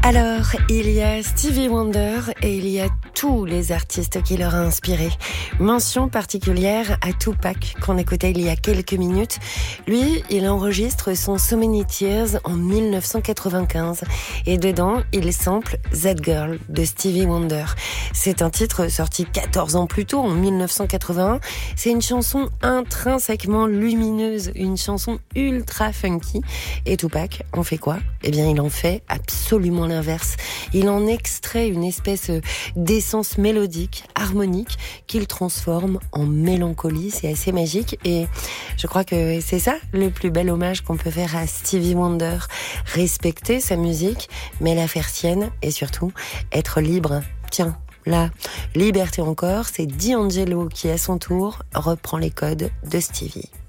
Alors, il y a Stevie Wonder et il y a tous les artistes qui leur a inspiré. Mention particulière à Tupac, qu'on écoutait il y a quelques minutes. Lui, il enregistre son So Many Tears en 1995. Et dedans, il sample That Girl de Stevie Wonder. C'est un titre sorti 14 ans plus tôt, en 1981. C'est une chanson intrinsèquement lumineuse, une chanson ultra funky. Et Tupac en fait quoi ? Eh bien, il en fait absolument l'inverse. Il en extrait une espèce d'essence mélodique, harmonique, qu'il transforme en mélancolie. C'est assez magique et je crois que c'est ça le plus bel hommage qu'on peut faire à Stevie Wonder. Respecter sa musique, mais la faire sienne et surtout être libre. Tiens, là, liberté encore, c'est D'Angelo qui à son tour reprend les codes de Stevie.